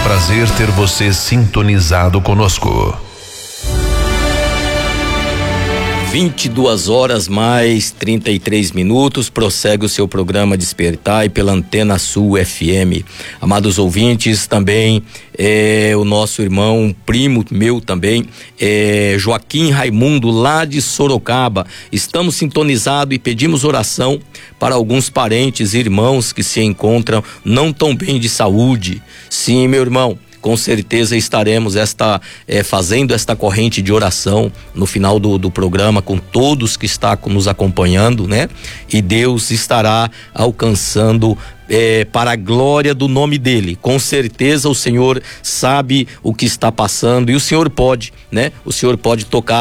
prazer ter você sintonizado conosco. 22h mais 33 prossegue o seu programa Despertar e pela Antena Sul FM. Amados ouvintes, também o nosso irmão, primo meu também, Joaquim Raimundo, lá de Sorocaba. Estamos sintonizados e pedimos oração para alguns parentes e irmãos que se encontram não tão bem de saúde. Sim, meu irmão, com certeza estaremos fazendo esta corrente de oração no final do programa com todos que estão nos acompanhando, né? E Deus estará alcançando para a glória do nome dele. Com certeza o Senhor sabe o que está passando e o Senhor pode, né? O Senhor pode tocar